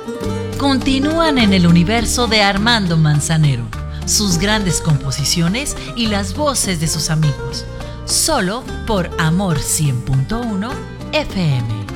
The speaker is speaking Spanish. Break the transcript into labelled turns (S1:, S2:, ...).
S1: Continúan en el universo de Armando Manzanero, sus grandes composiciones y las voces de sus amigos, solo por Amor 100.1 FM.